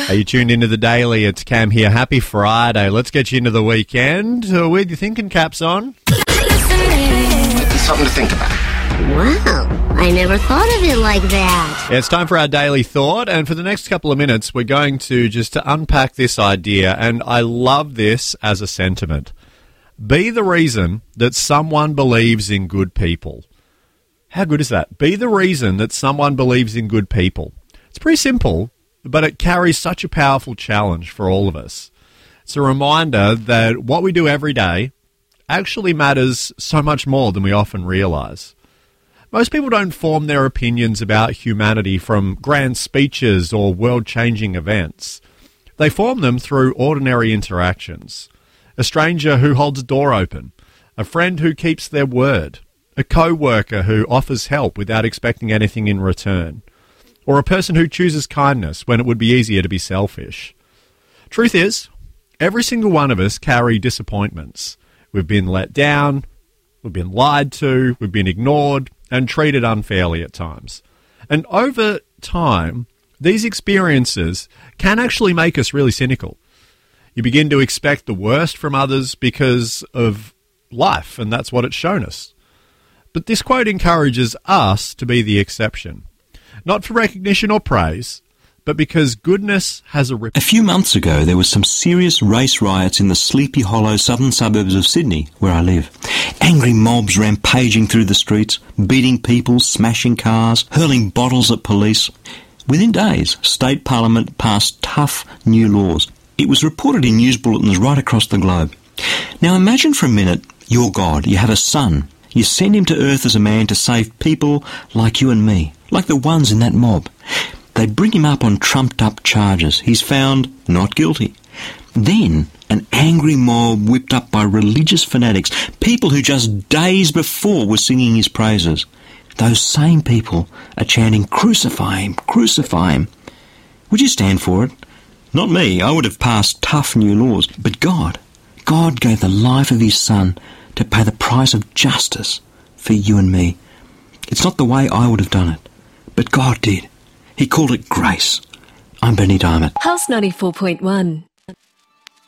Are you tuned into the Daily? It's Cam here. Happy Friday. Let's get you into the weekend. With your thinking caps on. Something to think about. Wow, I never thought of it like that. Yeah, it's time for our daily thought, and for the next couple of minutes, we're going to just unpack this idea, and I love this as a sentiment. Be the reason that someone believes in good people. How good is that? Be the reason that someone believes in good people. It's pretty simple, but it carries such a powerful challenge for all of us. It's a reminder that what we do every day actually matters so much more than we often realise. Most people don't form their opinions about humanity from grand speeches or world-changing events. They form them through ordinary interactions. A stranger who holds a door open, a friend who keeps their word, a co-worker who offers help without expecting anything in return, or a person who chooses kindness when it would be easier to be selfish. Truth is, every single one of us carry disappointments. We've been let down, we've been lied to, we've been ignored, and treated unfairly at times. And over time, these experiences can actually make us really cynical. You begin to expect the worst from others because of life, and that's what it's shown us. But this quote encourages us to be the exception. Not for recognition or praise, but because goodness has a A few months ago, there was some serious race riots in the Sleepy Hollow southern suburbs of Sydney, where I live. Angry mobs rampaging through the streets, beating people, smashing cars, hurling bottles at police. Within days, State Parliament passed tough new laws. It was reported in news bulletins right across the globe. Now imagine for a minute, you're God, you have a son. You send him to earth as a man to save people like you and me, like the ones in that mob. They bring him up on trumped-up charges. He's found not guilty. Then, an angry mob whipped up by religious fanatics, people who just days before were singing his praises. Those same people are chanting, "Crucify him, crucify him." Would you stand for it? Not me. I would have passed tough new laws. But God gave the life of his son to pay the price of justice for you and me. It's not the way I would have done it, but God did. He called it grace. I'm Benny Diamond. Pulse 94.1.